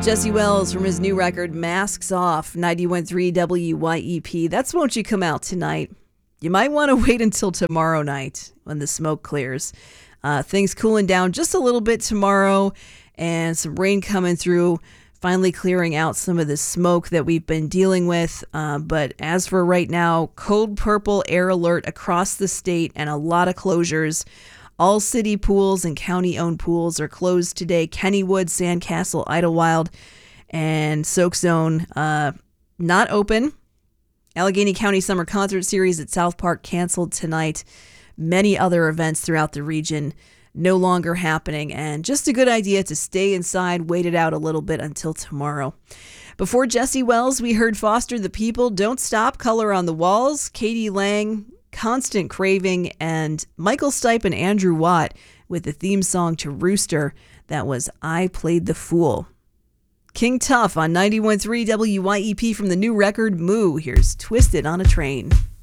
Jesse Wells from his new record, Masks Off, 91.3 WYEP. That's Won't You Come Out Tonight. You might want to wait until tomorrow night when the smoke clears. Things cooling down just a little bit tomorrow and some rain coming through, finally clearing out some of the smoke that we've been dealing with. But as for right now, code purple air alert across the state and a lot of closures. All city pools and county-owned pools are closed today. Kennywood, Sandcastle, Idlewild, and Soak Zone not open. Allegheny County Summer Concert Series at South Park canceled tonight. Many other events throughout the region no longer happening. And just a good idea to stay inside, wait it out a little bit until tomorrow. Before Jesse Wells, we heard Foster the People, Don't Stop, Color on the Walls, Katie Lang, Constant Craving, and Michael Stipe and Andrew Watt with the theme song to Rooster. That was I Played the Fool. King Tuff on 91.3 WYEP from the new record Moo. Here's Twisted on a Train.